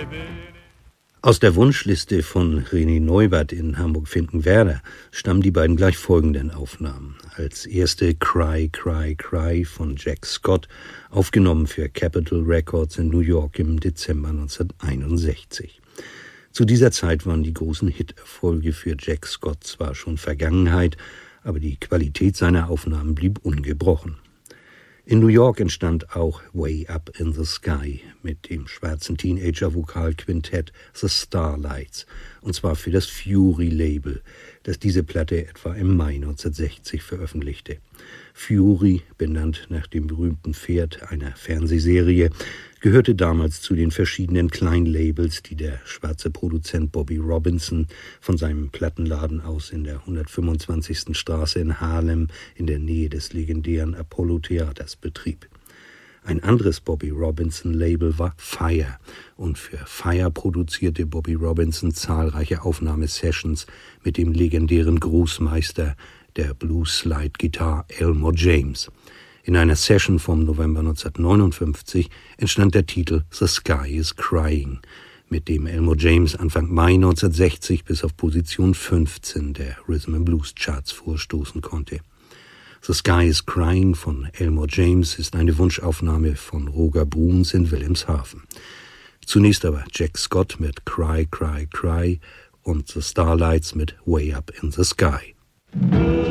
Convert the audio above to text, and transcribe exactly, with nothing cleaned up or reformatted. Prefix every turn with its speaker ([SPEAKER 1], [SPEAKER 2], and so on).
[SPEAKER 1] Aus der Wunschliste von René Neubert in Hamburg-Finkenwerder stammen die beiden gleich folgenden Aufnahmen. Als erste Cry, Cry, Cry von Jack Scott, aufgenommen für Capitol Records in New York im Dezember neunzehnhunderteinundsechzig. Zu dieser Zeit waren die großen Hiterfolge für Jack Scott zwar schon Vergangenheit, aber die Qualität seiner Aufnahmen blieb ungebrochen. In New York entstand auch Way Up in the Sky mit dem schwarzen Teenager-Vokalquintett The Starlights, und zwar für das Fury-Label, das diese Platte etwa im Mai neunzehnhundertsechzig veröffentlichte. Fury, benannt nach dem berühmten Pferd einer Fernsehserie, gehörte damals zu den verschiedenen Kleinlabels, die der schwarze Produzent Bobby Robinson von seinem Plattenladen aus in der hundertfünfundzwanzigsten Straße in Harlem in der Nähe des legendären Apollo-Theaters betrieb. Ein anderes Bobby Robinson-Label war Fire, und für Fire produzierte Bobby Robinson zahlreiche Aufnahmesessions mit dem legendären Großmeister der Blues-Slide-Gitarre Elmore James. In einer Session vom November neunzehnhundertneunundfünfzig entstand der Titel The Sky is Crying, mit dem Elmore James Anfang Mai neunzehnhundertsechzig bis auf Position fünfzehn der Rhythm and Blues Charts vorstoßen konnte. The Sky is Crying von Elmore James ist eine Wunschaufnahme von Roger Bruns in Wilhelmshaven. Zunächst aber Jack Scott mit Cry, Cry, Cry und The Starlights mit Way Up in the Sky.